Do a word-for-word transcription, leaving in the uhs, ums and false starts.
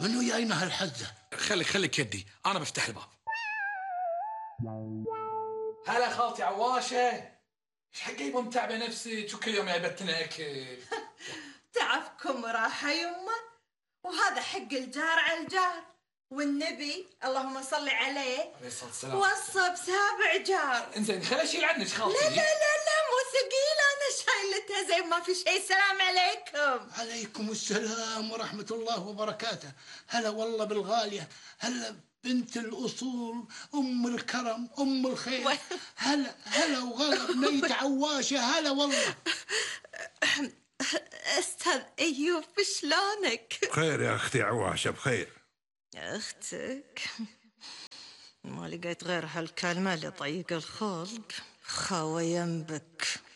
منو جاينا هالحزة؟ خليك خليك يدي، أنا بفتح الباب. هلا خالتي عواشة، ايش حقي متعبة نفسك وكل يوم جايبتنا أكل؟ تعبكم راحة يمه، وهذا حق الجار على الجار، والنبي اللهم صل عليه عليه الصلاة والسلام وصى بسابع جار. انزين خلي اشيل عنك خالتي. لا لا لا لا مو ثقيلة، أنا شايلتها زي ما في شيء. السلام عليكم. عليكم السلام ورحمة الله وبركاته. هلا والله بالغالية، هلا بنت الأصول، أم الكرم، أم الخير. هلا هلا وغلا بنيت عواشة، هلا والله. أستاذ أيوب شلونك؟ بخير يا أختي عواشة، بخير. أختك ما لقيت غير هالكلمة اللي طيق الخلق، خاوة ينبك.